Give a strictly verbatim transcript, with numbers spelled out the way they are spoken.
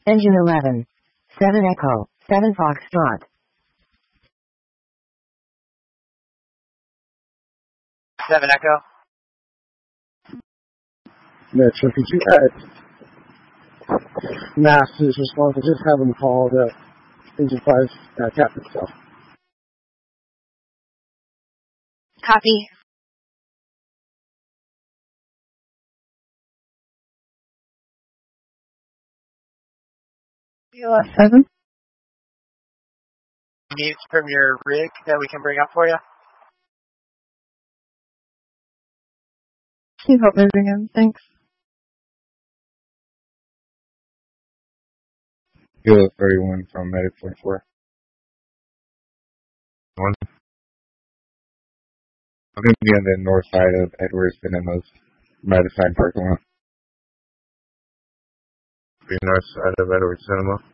Engine eleven. seven Echo. seven Foxtrot. seven Echo. Metro P two at Masters responsible. Just have them call the Engine five uh, captain itself. Copy. B L S seven. Needs from your rig that we can bring up for you? Need help moving in, thanks. Kilo thirty-one from Medic forty-four. One. I'm going to be on the north side of Edwards Cinemas, by the side parking lot. The north side of Edwards Cinema.